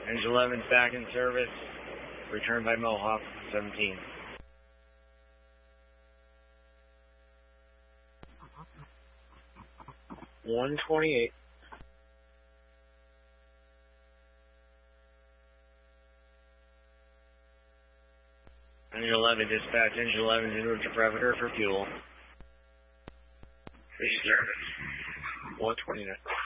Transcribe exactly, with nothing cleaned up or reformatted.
Engine eleven's back in service. Returned by Mohawk seventeen. one twenty-eight. Engine eleven dispatch. Engine eleven's en route to perimeter for fuel. Free service. one twenty-nine.